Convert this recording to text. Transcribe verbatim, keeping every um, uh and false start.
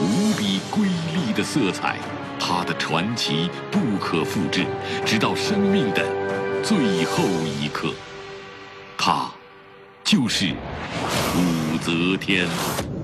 无比瑰丽的色彩，他的传奇不可复制，直到生命的最后一刻。他就是武则天。